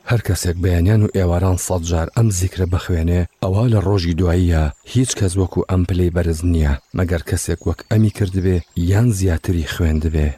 هەر کەسێک بەیانیان و ئێواران 100 جار ئەم زیکرە بخوێنێ ئەوە لە ڕۆژی دواییە هیچ کەس وەکو ئەم پلەی بەرز نییە مەگەر کەسێک وەک ئەمی کردبێ یان زیاتری خوێندبێ.